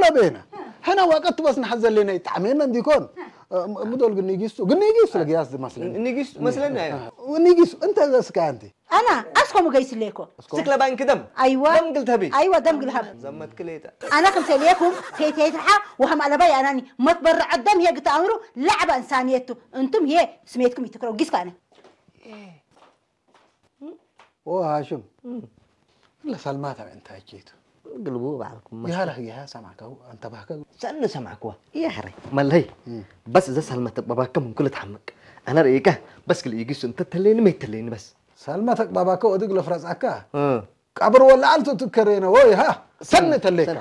بينا هنا وقت بس نحزن لنا يتعملنا نديكون مدول قنيجيسو لك يا أصدي مثلا نيجيس مثلا ونيجيسو أنت إذا سكانتي أنا أسكم قيس ليكو سكلا بانك دم أيوة دم قلت هبي أيوة دم قلت هبي زمت كليتا أنا كم سليكم تيتها وهم على باي أناني ما تبرع الدم هي قلت أمره لعبة إنسانيته أنتم هي سميتكم يتكرروا قيس كأنا هاشم لا سلمات أنت هجيتو قلبوا بعضكم يا لا يا سمعك أنت بحكي سألنا سمعك يا حري مالهي بس إذا سلمت باباكم من كل تحمك أنا رأيك بس كل يجيس أنت تليني ما يتليني بس سلمتك باباك ودق لفرز أكا قبر ولا ألتو تكرينا وي ها سنة الليك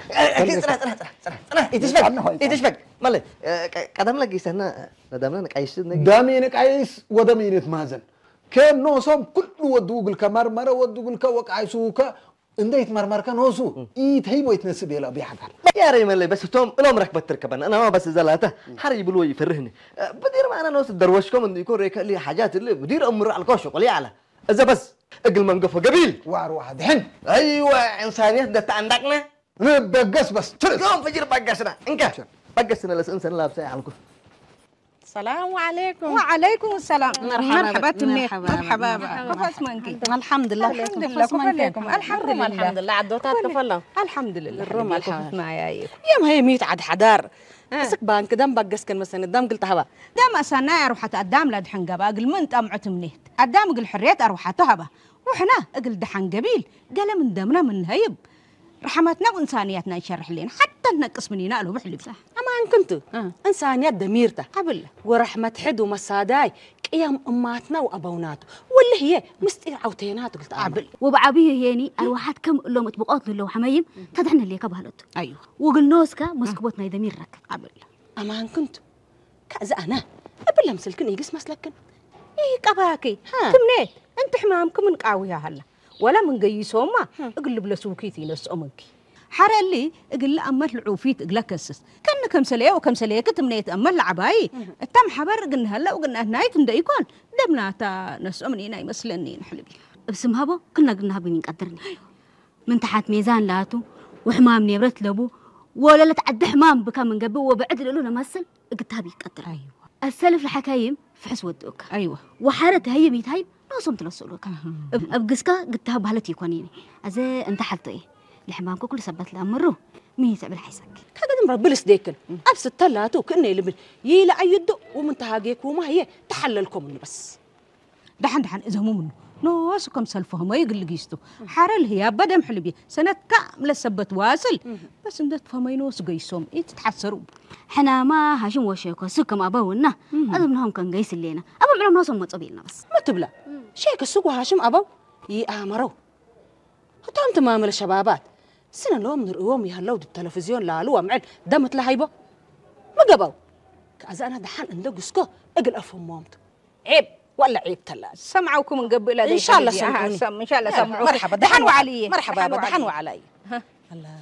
يتشبك مالي قدام لك يسنا ندمنا نقايس دامينك عيس ودمينك مازن كان نوصم كل ودوق الكمرمرة ودوق الكوك عيسوك انديت مرمركا نوصو هي بو يتنسب يلا بيحقر يا ري مالي بس توم اليوم ركبت تركبن انا ما بس زلاته حري بلو يفرهني بدير ما انا نوص دروشكم انه يكون ريك لي حاجات اللي بدير امر على الكوش قلي على اذا بس اقل منقفه قبيل وار واحد حن ايوه انسانيات ده عندكنا بقص بس يوم فجر بقصنا انك بقصنا لسنسن لابسه على الكوف السلام عليكم وعليكم السلام مرحبا مرحبا كيف اسمك الحمد لله الحمد لله كيف الحمد لله عدوتات كفلا الحمد لله الروم الحمد معايا يوم هي ميت عد حدار اسك بانك دم بقس كان مثلا الدم قلت هبا دام أسانا أروح أتقدم لدحن قبا أقل من تأمعت منيت قدام أقل حريت أروح أتهبا وحنا أقل دحن قبيل قال من دمنا من هيب رحمتنا وإنسانيتنا يشرح لنا حتى نقص منينا له بحلب صح أما إن كنت إنسانيات دميرته قبل ورحمة حد ومساداي قيام أماتنا وأبوناته واللي هي مستير عوتينات قلت قبل وبعبيه يعني أروحات كم لو مطبوقات لو حمايم تدحن اللي كبهلت أيوه وقلنوسكا مسكبتنا يدميرك قبل أما إن كنت كأز أنا أبلا مسلكن يقس مسلكن إيه كباكي تمنيت أنت حمامكم من قاويها هلا ولا من قيسهم ما اقلب لسوكيتي نسأ منك حرا اللي اقل أمل العوفيت اقلا كسس كان كم سليه وكم سليه كتمنيت أمل العباي التم حبر قلنا هلا وقلنا هنايت ندى يكون دمنا تا نسأ مني ناي مسلني نحلبي بسم هبا كنا قلنا بيني قدرني من تحت ميزان لاتو وحمام نيبرت لبو ولا لا تعد حمام بكم من قبل وبعد له نمثل قلتها بيقدر أيوة السلف الحكايم في حس ودوك أيوة وحارة هي ميت هاي نوصم تلصقلك أبقسكا قلتها بهلتي كونيني أزي أنت حلت إيه لحمامك كل سبت لأمره مين يتعمل حيسك كذا دم رب لسديكن أبس التلاتو كأني لبن يلا أيدو ومن تهاجيك وما هي تحللكم مني بس دحن إذا مو منه نوسكم سلفهم ما يقل جيستو حرل هي بدم حلبي سنة كاملة سبت واصل بس ندت فما ينوس جيسهم إيه تتحسروا حنا ما هاشم وشيكو سكم أبونا أدمناهم كان جيس اللينا أبو معهم نوصل متصبيلنا بس ما تبلا شيك السوق هاشم أبو يأمروا هتام تمام الشبابات سنة لو من اليوم يهلو بالتلفزيون لالو معل دمت لهيبه ما قبوا كأذا أنا دحان عندك جسكو أقل أفهم مامته عيب ولا عيب تلاج سمعوكم من قبل إن شاء الله سمعوني إن شاء الله سمعوا مرحبا دحنوا علي مرحبا دحنوا علي